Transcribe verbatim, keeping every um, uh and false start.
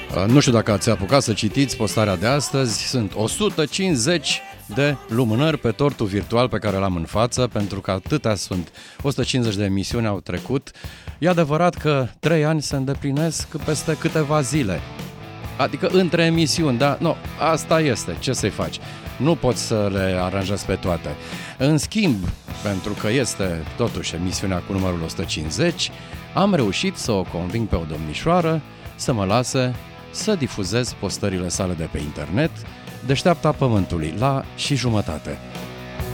Nu știu dacă ați apucat să citiți postarea de astăzi. Sunt o sută cincizeci de lumânări pe tortul virtual pe care l-am în față, pentru că atâtea sunt. o sută cincizeci de emisiuni au trecut. E adevărat că trei ani se îndeplinesc peste câteva zile. Adică între emisiuni, dar nu, asta este, ce să-i faci? Nu poți să le aranjezi pe toate. În schimb, pentru că este totuși emisiunea cu numărul o sută cincizeci, am reușit să o conving pe o domnișoară să mă lase să difuzez postările sale de pe internet, Deșteapta Pământului, la și jumătate.